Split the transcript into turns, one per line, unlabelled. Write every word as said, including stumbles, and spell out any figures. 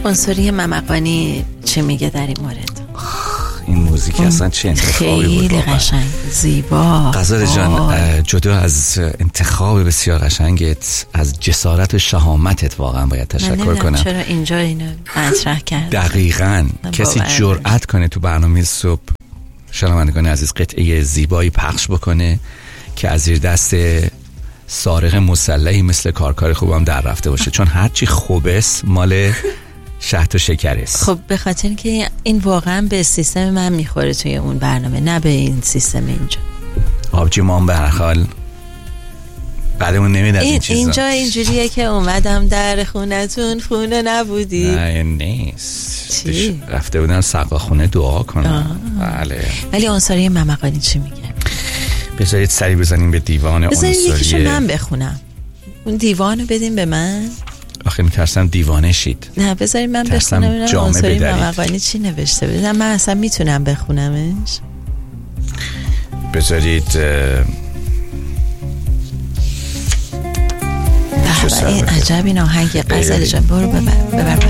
عنصری ممقانی چه میگه در این مورد؟
این موزیک اصلا چه انتخابی بود؟
خیلی قشنگ، زیبا.
غزاله جان، جدا از انتخاب بسیار قشنگت، از جسارت و شهامتت واقعا باید تشکر کنم.
چرا اینجا اینو مطرح کرد؟
دقیقاً کسی جرأت کنه تو برنامه صبح شنوندگان عزیز قطعه زیبایی پخش بکنه که از زیر دست سارق مسلحی مثل کارکار خوبم در رفته باشه، چون هرچی خوبست مال شهد و شکر است.
خب به خاطر که این واقعا به سیستم من میخوره توی اون برنامه، نه به این سیستم اینجا.
آبجی ما هم به هر حال بعدمون نمید از این, این چیزا.
اینجا اینجوریه که اومدم در خونتون خونه نبودی.
نه نیست، رفته بودم سقا خونه دعا کنم. بله.
ولی عنصری ممقانی چی میگه؟
بذارید سری بزنیم به دیوان عنصری.
بذارید یکیشو من بخونم، اون دیوانو بدیم به من.
آخه میترسم دیوانه شید.
نه بذارید من بخونم عنصری ممقانی چی نوشته. بذارید من اصلا میتونم بخونمش.
بذارید
این عجب این آهنگ غزل جان. برو ببر ببر